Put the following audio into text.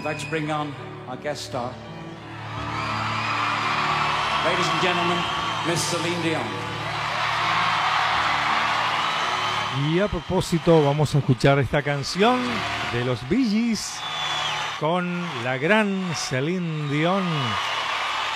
we'd like to bring on our guest star. Ladies and gentlemen, Miss Celine Dion. Y a propósito, vamos a escuchar esta canción de los Bee Gees con la gran Celine Dion.